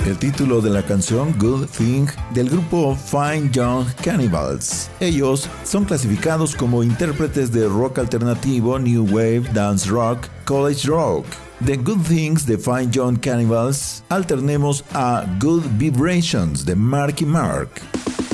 El título de la canción Good Thing del grupo Fine Young Cannibals. Ellos son clasificados como intérpretes de rock alternativo, new wave, dance rock, college rock. The Good Things de Fine Young Cannibals, alternemos a Good Vibrations de Marky Mark.